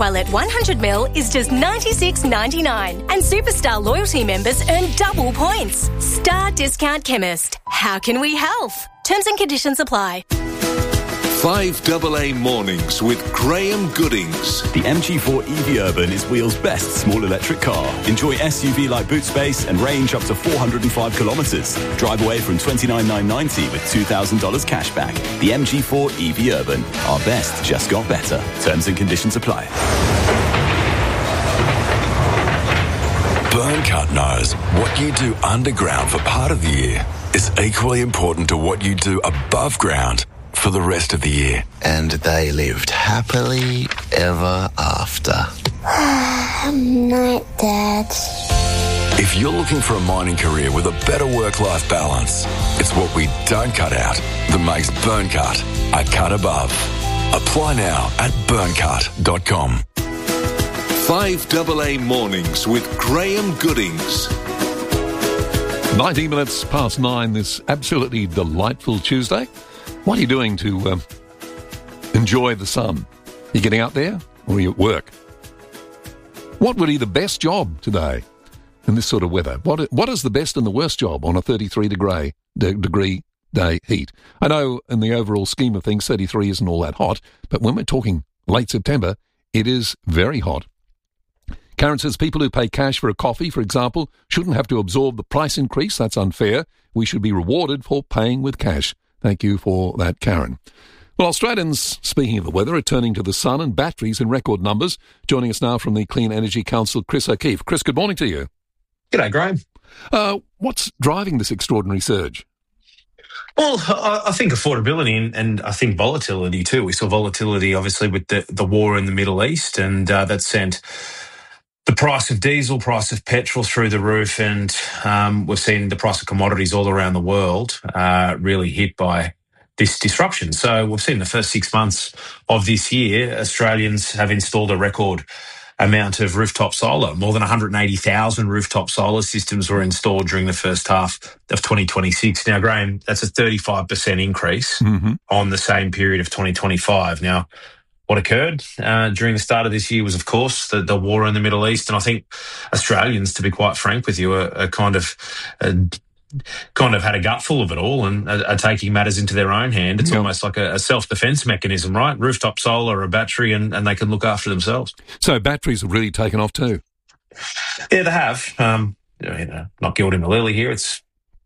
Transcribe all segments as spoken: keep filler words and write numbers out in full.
while at one hundred milliliters is just ninety-six ninety-nine. And Superstar loyalty members earn double points. Star Discount Chemist. How can we help? Terms and conditions apply. five A A Mornings with Graham Goodings. The M G four E V Urban is Wheels' best small electric car. Enjoy S U V-like boot space and range up to four hundred five kilometres. Drive away from twenty-nine thousand nine hundred ninety with two thousand dollars cash back. The M G four E V Urban. Our best just got better. Terms and conditions apply. Burncut knows what you do underground for part of the year is equally important to what you do above ground for the rest of the year. And they lived happily ever after. Night, Dad. If you're looking for a mining career with a better work-life balance, it's what we don't cut out that makes Burncut a cut above. Apply now at burncut dot com. five A A Mornings with Graham Goodings. nineteen minutes past nine this absolutely delightful Tuesday. What are you doing to um, enjoy the sun? Are you getting out there or are you at work? What would be the best job today in this sort of weather? What What is the best and the worst job on a thirty-three degree, de- degree day heat? I know in the overall scheme of things, thirty-three isn't all that hot, but when we're talking late September, it is very hot. Karen says people who pay cash for a coffee, for example, shouldn't have to absorb the price increase. That's unfair. We should be rewarded for paying with cash. Thank you for that, Karen. Well, Australians, speaking of the weather, are turning to the sun and batteries in record numbers. Joining us now from the Clean Energy Council, Chris O'Keefe. Chris, good morning to you. G'day, Graham. Uh, what's driving this extraordinary surge? Well, I, I think affordability and, and I think volatility too. We saw volatility, obviously, with the, the war in the Middle East, and uh, that sent the price of diesel, price of petrol through the roof, and um, we've seen the price of commodities all around the world uh, really hit by this disruption. So we've seen the first six months of this year, Australians have installed a record amount of rooftop solar. More than one hundred eighty thousand rooftop solar systems were installed during the first half of twenty twenty-six. Now, Graham, that's a thirty-five percent increase mm-hmm. on the same period of twenty twenty-five. Now, what occurred uh, during the start of this year was, of course, the, the war in the Middle East. And I think Australians, to be quite frank with you, are, are kind of uh, kind of had a gutful of it all and are, are taking matters into their own hand. It's yep. almost like a, a self-defense mechanism, right? Rooftop solar, a battery, and, and they can look after themselves. So batteries have really taken off too? Yeah, they have. Um, you know, not gilding the lily here. It's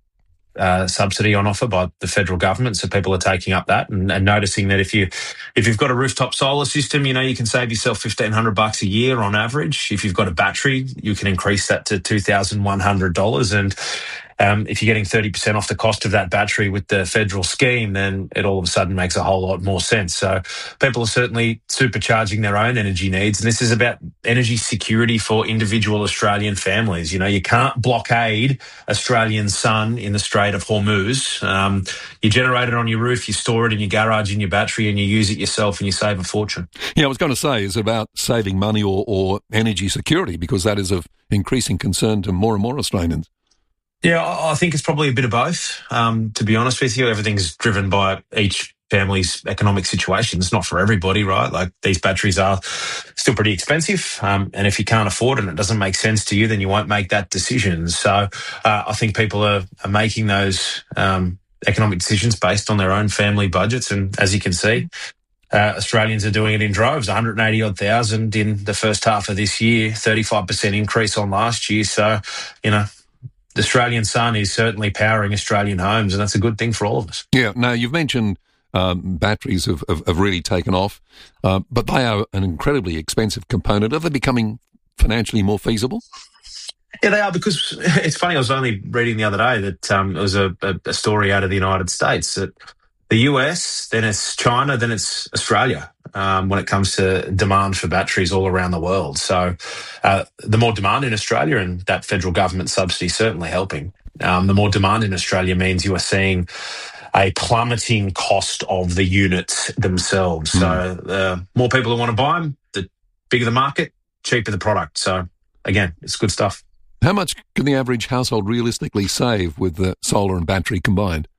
Uh, subsidy on offer by the federal government, so people are taking up that and, and noticing that if you if you've got a rooftop solar system, you know you can save yourself fifteen hundred bucks a year on average. If you've got a battery, you can increase that to two thousand one hundred dollars, and um, if you're getting thirty percent off the cost of that battery with the federal scheme, then it all of a sudden makes a whole lot more sense. So people are certainly supercharging their own energy needs, and this is about energy security for individual Australian families. You know, you can't blockade Australian sun in the Strait of Hormuz. Um, you generate it on your roof, you store it in your garage in your battery, and you use it yourself, and you save a fortune. Yeah, I was going to say, is it about saving money or, or energy security? Because that is of increasing concern to more and more Australians. Yeah, I think it's probably a bit of both. Um, to be honest with you, everything's driven by each family's economic situation. It's not for everybody, right? Like, these batteries are still pretty expensive. Um, and if you can't afford it and it doesn't make sense to you, then you won't make that decision. So uh, I think people are, are making those um, economic decisions based on their own family budgets. And as you can see, uh, Australians are doing it in droves, one hundred eighty odd thousand in the first half of this year, thirty-five percent increase on last year. So, you know, the Australian sun is certainly powering Australian homes, and that's a good thing for all of us. Yeah. Now, you've mentioned um, batteries have, have, have really taken off, uh, but they are an incredibly expensive component. Are they becoming financially more feasible? Yeah, they are, because it's funny, I was only reading the other day that um, it was a, a, a story out of the United States that the U S, then it's China, then it's Australia um, when it comes to demand for batteries all around the world. So uh, the more demand in Australia, and that federal government subsidy certainly helping, um, the more demand in Australia means you are seeing a plummeting cost of the units themselves. Mm. So the uh, more people who want to buy them, the bigger the market, cheaper the product. So again, it's good stuff. How much can the average household realistically save with the solar and battery combined?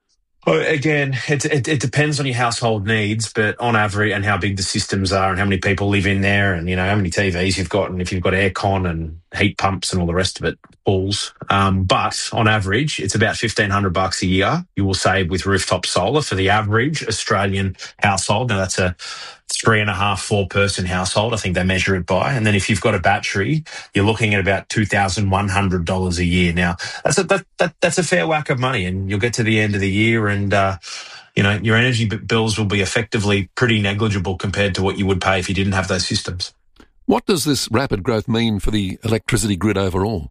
Well, again, it, it it depends on your household needs, but on average, and how big the systems are, and how many people live in there, and you know how many T Vs you've got, and if you've got aircon and heat pumps and all the rest of it, pools. Um, but on average, it's about fifteen hundred bucks a year you will save with rooftop solar for the average Australian household. Now that's a three and a half, four person household. I think they measure it by. And then if you've got a battery, you're looking at about two thousand one hundred dollars a year. Now that's a, that, that, that's a fair whack of money, and you'll get to the end of the year and, uh, you know, your energy b- bills will be effectively pretty negligible compared to what you would pay if you didn't have those systems. What does this rapid growth mean for the electricity grid overall?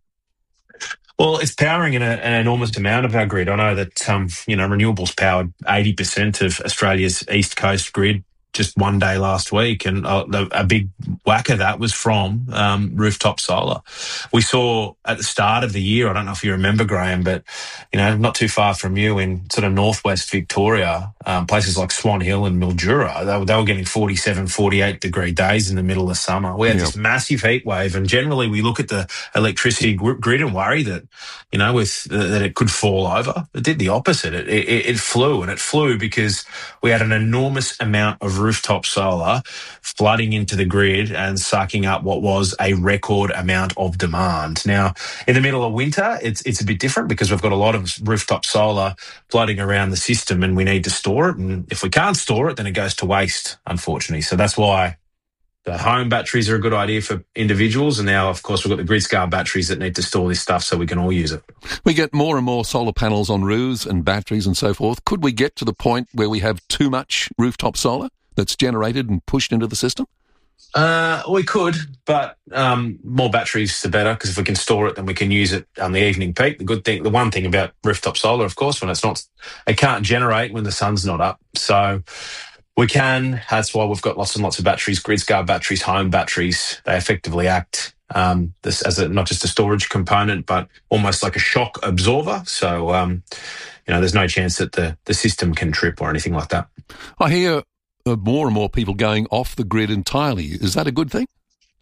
Well, it's powering an, an enormous amount of our grid. I know that, um, you know, renewables powered eighty percent of Australia's East Coast grid just one day last week, and uh, the, a big whack of that was from um, rooftop solar. We saw at the start of the year, I don't know if you remember, Graham, but, you know, not too far from you in sort of northwest Victoria, um, places like Swan Hill and Mildura, they, they were getting forty-seven, forty-eight degree days in the middle of summer. We had Yep. this massive heat wave, and generally we look at the electricity gr- grid and worry that, you know, with uh, that it could fall over. It did the opposite. It, it, it flew, and it flew because we had an enormous amount of rooftop solar flooding into the grid and sucking up what was a record amount of demand. Now, in the middle of winter, it's it's a bit different because we've got a lot of rooftop solar flooding around the system, and we need to store it. And if we can't store it, then it goes to waste, unfortunately. So that's why the home batteries are a good idea for individuals. And now, of course, we've got the grid-scale batteries that need to store this stuff so we can all use it. We get more and more solar panels on roofs and batteries and so forth. Could we get to the point where we have too much rooftop solar that's generated and pushed into the system? Uh, we could, but um, more batteries the better, because if we can store it, then we can use it on the evening peak. The good thing, the one thing about rooftop solar, of course, when it's not, it can't generate when the sun's not up. So we can. That's why we've got lots and lots of batteries, grid-scale batteries, home batteries. They effectively act um, this as a, not just a storage component, but almost like a shock absorber. So um, you know, there's no chance that the the system can trip or anything like that. I hear uh, more and more people going off the grid entirely. Is that a good thing?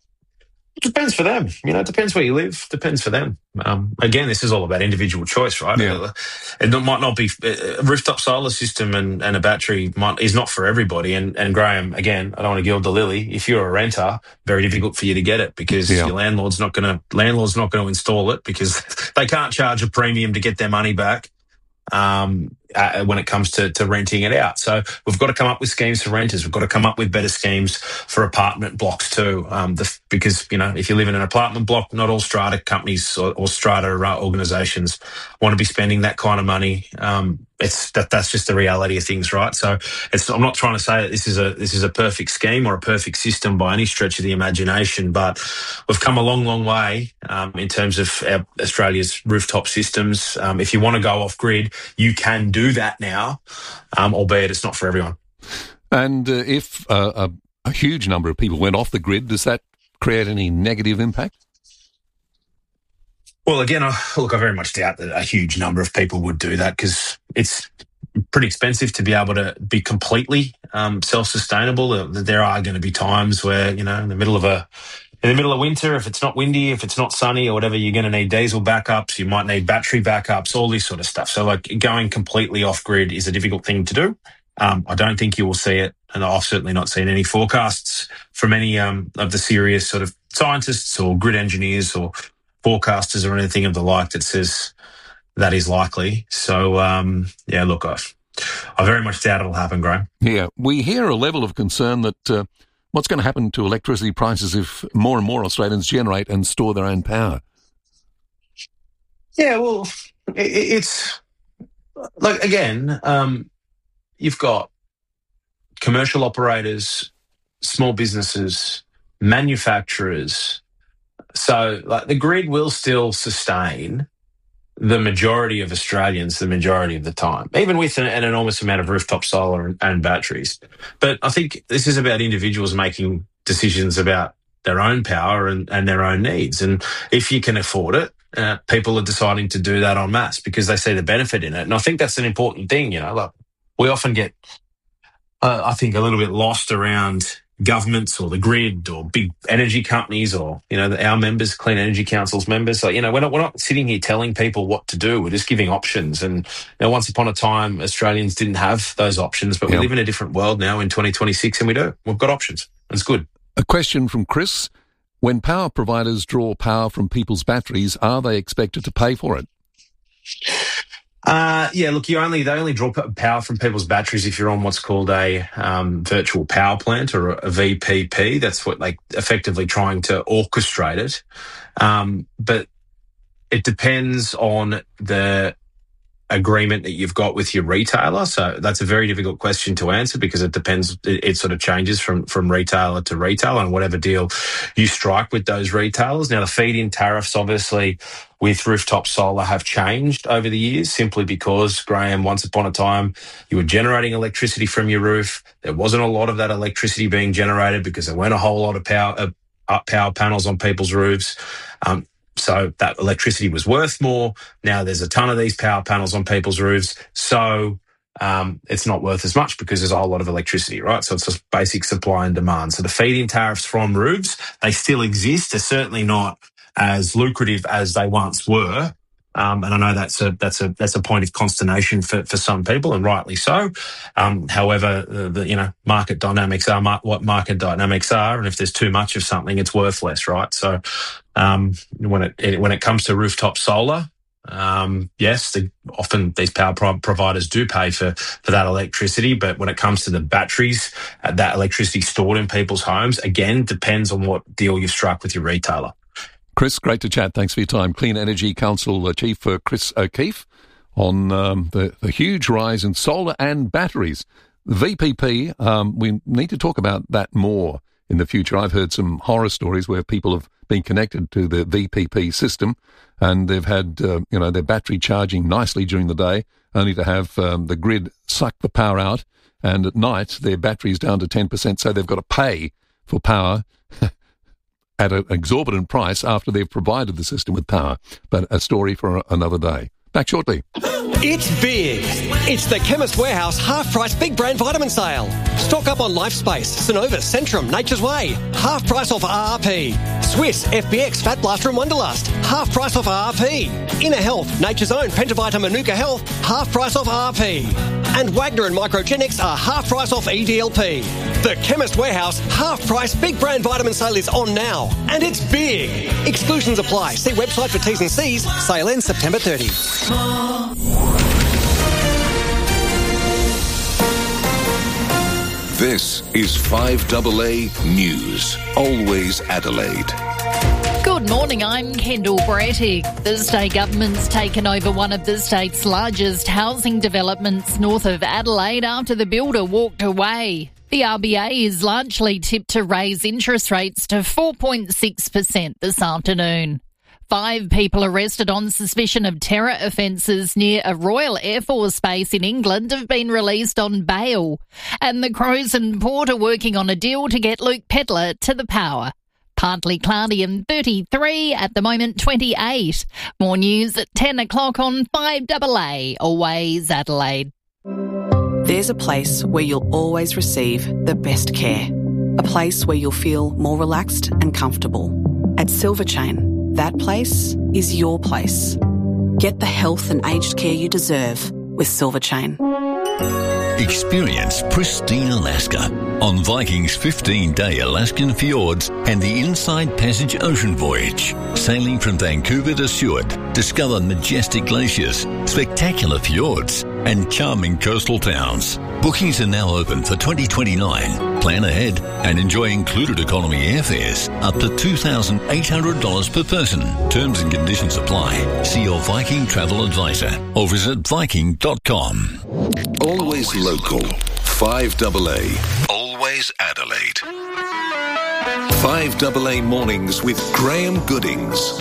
It depends for them. You know, it depends where you live. Depends for them. Um, again, this is all about individual choice, right? Yeah. It might not be a rooftop solar system and, and a battery might, is not for everybody. And, and Graham, again, I don't want to gild the lily. If you're a renter, very difficult for you to get it because Yeah. your landlord's not going to landlord's not going to install it because they can't charge a premium to get their money back. Um, uh, when it comes to, to renting it out. So we've got to come up with schemes for renters. We've got to come up with better schemes for apartment blocks too. Um, the, because, you know, if you live in an apartment block, not all strata companies or, or strata uh, organisations want to be spending that kind of money. Um, it's that that's just the reality of things, right? So it's, I'm not trying to say that this is a this is a perfect scheme or a perfect system by any stretch of the imagination, but we've come a long, long way um, in terms of our, Australia's rooftop systems. Um, if you want to go off grid, you can do that now, um, albeit it's not for everyone. And uh, if uh, a, a huge number of people went off the grid, does that create any negative impact? Well, again, I, look, I very much doubt that a huge number of people would do that because it's pretty expensive to be able to be completely um, self-sustainable. There are going to be times where, you know, in the middle of a in the middle of winter, if it's not windy, if it's not sunny or whatever, you're going to need diesel backups. You might need battery backups, all this sort of stuff. So, like, going completely off-grid is a difficult thing to do. Um, I don't think you will see it, and I've certainly not seen any forecasts from any um, of the serious sort of scientists or grid engineers or forecasters or anything of the like that says that is likely. So, um, yeah, look, I, I very much doubt it'll happen, Graham. Yeah, we hear a level of concern that uh, what's going to happen to electricity prices if more and more Australians generate and store their own power? Yeah, well, it, it's, like, again, um, you've got commercial operators, small businesses, manufacturers. So, like, the grid will still sustain the majority of Australians the majority of the time, even with an, an enormous amount of rooftop solar and, and batteries. But I think this is about individuals making decisions about their own power and, and their own needs. And if you can afford it, uh, people are deciding to do that en masse because they see the benefit in it. And I think that's an important thing, you know. Like, we often get, uh, I think, a little bit lost around governments or the grid or big energy companies or, you know, our members, Clean Energy Council's members. So, you know, we're not, we're not sitting here telling people what to do. We're just giving options. And, you know, once upon a time, Australians didn't have those options, but Yep. we live in a different world now in twenty twenty-six, and we do. We've got options. It's good. A question from Chris. When power providers draw power from people's batteries, are they expected to pay for it? Uh, yeah, look, you only they only draw p- power from people's batteries if you're on what's called a um, virtual power plant or a, a V P P. That's what they effectively trying to orchestrate it. Um, but it depends on the agreement that you've got with your retailer. So that's a very difficult question to answer because it depends. It, it sort of changes from, from retailer to retailer and whatever deal you strike with those retailers. Now, the feed-in tariffs, obviously, with rooftop solar have changed over the years simply because, Graham, once upon a time, you were generating electricity from your roof. There wasn't a lot of that electricity being generated because there weren't a whole lot of power, uh, power panels on people's roofs. Um, So that electricity was worth more. Now there's a ton of these power panels on people's roofs. So um, it's not worth as much because there's a whole lot of electricity, right? So it's just basic supply and demand. So the feed-in tariffs from roofs, they still exist. They're certainly not as lucrative as they once were. Um, and I know that's a that's a that's a point of consternation for, for some people, and rightly so. Um, however, the, the you know market dynamics are mar- what market dynamics are, and if there's too much of something, it's worth less, right? So um, when it, it when it comes to rooftop solar, um, yes, the, often these power pro- providers do pay for for that electricity, but when it comes to the batteries, uh, that electricity stored in people's homes, again, depends on what deal you've struck with your retailer. Chris, great to chat. Thanks for your time. Clean Energy Council uh, Chief uh, Chris O'Keefe on um, the, the huge rise in solar and batteries. V P P, um, we need to talk about that more in the future. I've heard some horror stories where people have been connected to the V P P system and they've had, uh, you know, their battery charging nicely during the day, only to have um, the grid suck the power out, and at night their battery's down to ten percent, so they've got to pay for power at an exorbitant price after they've provided the system with power. But a story for another day. Back shortly. It's big. It's the Chemist Warehouse half-price big brand vitamin sale. Stock up on Lifespace, Synovus, Centrum, Nature's Way. Half price off R R P. Swiss, F B X, Fat Blaster and Wonderlust. Half price off R R P. Inner Health, Nature's Own, Pentavita, Manuka Health. Half price off R R P. And Wagner and Microgenics are half price off E D L P. The Chemist Warehouse half-price big brand vitamin sale is on now. And it's big. Exclusions apply. See website for T's and C's. Sale ends September thirtieth. This is five A A News. Always Adelaide. Good morning, I'm Kendall Brattick. The state government's taken over one of the state's largest housing developments north of Adelaide after the builder walked away. The R B A is largely tipped to raise interest rates to four point six percent this afternoon. Five people arrested on suspicion of terror offences near a Royal Air Force base in England have been released on bail. And the Crows and Port are working on a deal to get Luke Pedler to the power. Partly cloudy and thirty-three, at the moment twenty-eight. More news at ten o'clock on five A A, Always Adelaide. There's a place where you'll always receive the best care. A place where you'll feel more relaxed and comfortable. At Silver Chain, that place is your place. Get the health and aged care you deserve with Silver Chain. Experience pristine Alaska on Viking's fifteen-day Alaskan fjords and the Inside Passage ocean voyage. Sailing from Vancouver to Seward, discover majestic glaciers, spectacular fjords, and charming coastal towns. Bookings are now open for twenty twenty-nine. Plan ahead and enjoy included economy airfares up to two thousand eight hundred dollars per person. Terms and conditions apply. See your Viking travel advisor or visit viking dot com. Always local. five A A. Always Adelaide. five A A Mornings with Graham Goodings.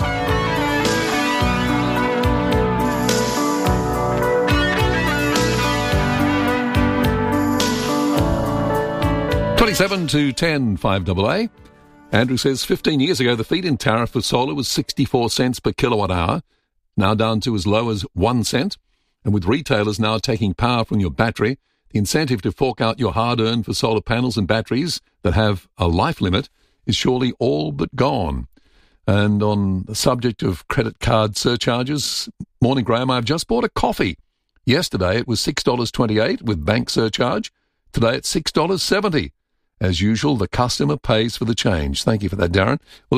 twenty-seven to ten, five A A. Andrew says fifteen years ago the feed-in tariff for solar was sixty-four cents per kilowatt hour, now down to as low as one cent. And with retailers now taking power from your battery, The incentive to fork out your hard-earned for solar panels and batteries that have a life limit is surely all but gone. And on the subject of credit card surcharges, morning, Graham, I've just bought a coffee. Yesterday it was six dollars twenty-eight with bank surcharge. Today it's six dollars seventy. As usual, the customer pays for the change. Thank you for that, Darren. Well,